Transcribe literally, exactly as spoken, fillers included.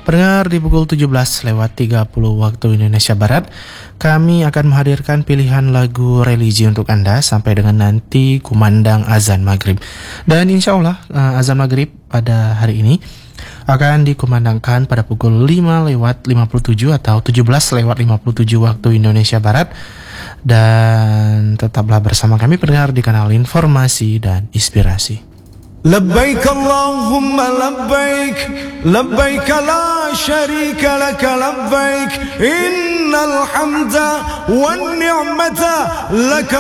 Pendengar, di pukul tujuh belas lewat tiga puluh waktu Indonesia Barat, kami akan menghadirkan pilihan lagu religi untuk Anda sampai dengan nanti kumandang azan maghrib. Dan insya Allah uh, azan maghrib pada hari ini akan dikumandangkan pada pukul lima lewat lima puluh tujuh atau tujuh belas lewat lima puluh tujuh waktu Indonesia Barat. Dan tetaplah bersama kami pendengar di kanal Informasi dan Inspirasi. لبيك اللهم لبيك لبيك لا شريك لك لبيك إن الحمد والنعمة لك